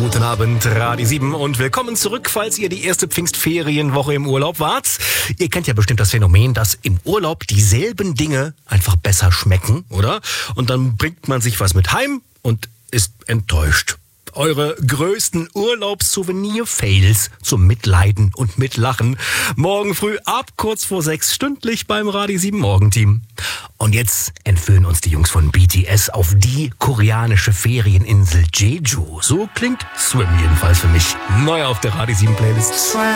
Guten Abend, Radio 7 und willkommen zurück, falls ihr die erste Pfingstferienwoche im Urlaub wart. Ihr kennt ja bestimmt das Phänomen, dass im Urlaub dieselben Dinge einfach besser schmecken, oder? Und dann bringt man sich was mit heim und ist enttäuscht. Eure größten Urlaubssouvenir-Fails zum Mitleiden und Mitlachen. Morgen früh ab kurz vor 6 stündlich beim Radio 7 Morgenteam. Und jetzt entführen uns die Jungs von BTS auf die koreanische Ferieninsel Jeju. So klingt Swim jedenfalls für mich. Neu auf der Radio 7 Playlist.